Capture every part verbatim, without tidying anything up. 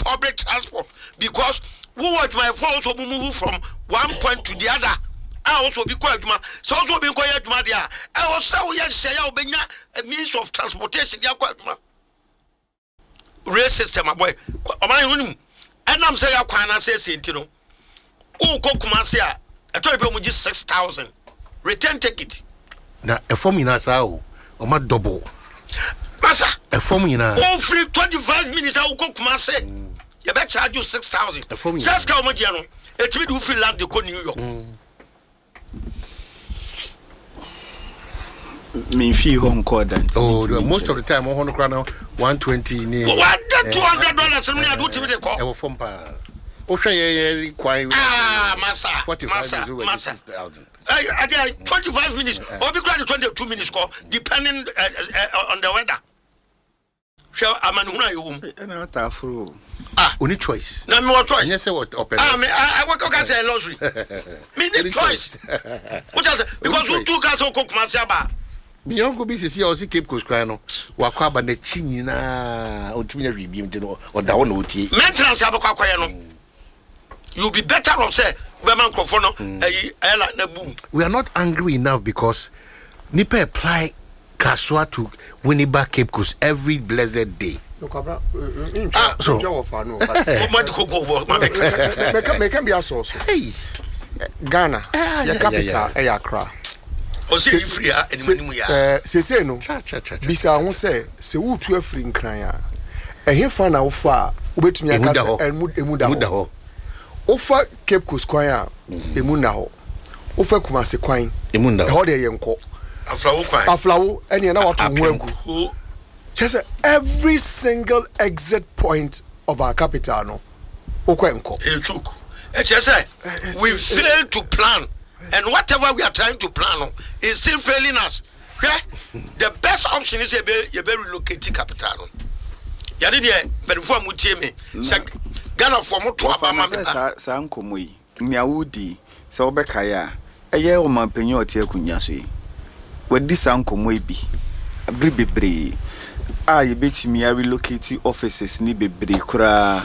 public transport because we watch my phone so move from one point to the other. I also be quite ma so also be quite ma dia. I also yes say ya obenya a means of transportation ya quite ma. Rail system my boy. Oman and I'm say ya kwana say sentino. O ko Kumasi a I told you just six thousand. Return ticket. Na a form in us o ma double. Massa a form in a all free twenty-five minutes I will go Kumasi. You bet charge you six thousand. Just how much you know. It will do free land to go New York. Me fee home code and oh most of the time one hundred crown one twenty near what two hundred dollars and I do to the call. I will form pa. Oh shey quite ah massa forty-five massa thousand. I I twenty-five minutes or be grad twenty-two minutes call depending uh, uh, on the weather. Shall amanuna you and I afro. Ah, only choice. No more choice. Yes, what open. Ah, me I work on say luxury. Me need choice. What is because you two guys on cook Kumasi. Me uncle be see o see Cape Coast cry no. Wa kwa ba na chi nyina otimi na ribim de no o da wo na otie. Maintenance abakwa akoye no. You be better off say be man crofo no eh ela na boom. We are not angry enough because nipa apply Kaswa to Winneba Cape Coast every blessed day. Ah, so no, but make can be a source. Hey, Ghana, your capital, Accra. O say free a enimu ya. Eh, say say no. Bisa won say say wo tu afri nkran a. Ehia fa na wo fa, wo betumi aka say emu da ho. Wo fa Cape Coast kwan a emu na ho. Wo fa Kumasi kwan emu na ho. Ho de yenko. Aflawo kwan. Aflawo eni na wato ho agu. Just every single exit point of our capital no. Okwenko. It took. It just say we failed to plan. And whatever we are trying to plan is still failing us. Yeah? The best option is you be relocate capital. You did it, but before mutie me, Ghana for more to Abama. Sankomui, Miaudi, Sobekaya, a year of my penny tia kunyasi. What this Sankomui be? A bribe. Ah, you bet me I relocate offices ni bebre kura.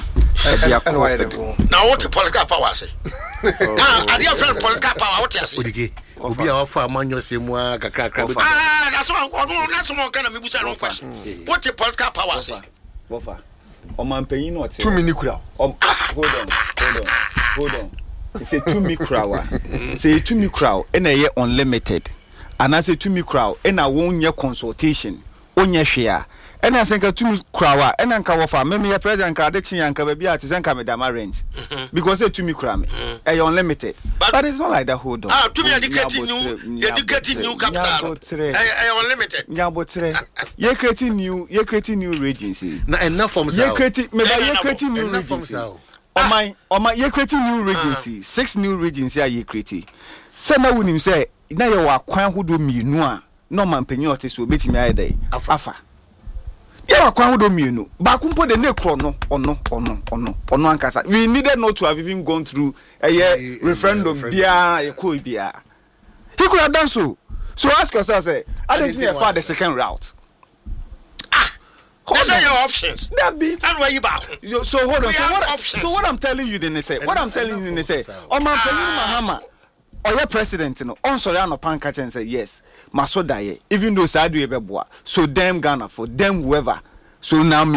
Now what the political power say? Ah, I dear friend political power what you say? Odike. Obi a ofa manyo semwa kakra kakra. Ah, that's one that's one kind of me busa no question. What the political power say? Wofa. O man penyin no two minute kura. Hold on. Hold on. Hold on. Say two minute kura. Say two minute kura e na ye unlimited. And I say two minute kura e na won ye consultation. Onye hwe a and I think two crowd and then cover for maybe a president addiction and cover be at his income rent because they to me cram a unlimited but it's not like that hold on ah to me educating new educating new capital I unlimited yeah but you're creating new you're creating new agency na enough from you're creating maybe you're creating new agency on my on my you're creating new agency six new agency are you creating say na wonim say na you wa kwan hodo mienu a no man penny ote so betimi ayedai afa yeah, kwan do mienu. Ba kumpo de ne kro no ono ono ono ono ankasa. We needed not to have even gone through a year referendum bia e ko bia. He could have done so. So ask yourself say, I didn't see for the second route. Ah. Those are your options. That beat and where you back. So hold on. So what, so what I'm telling you then say, what I'm telling you then say, on my Mahama or your president no on so ya no pan catch and say yes maso die even though side we beboa so them Ghana for them whoever so now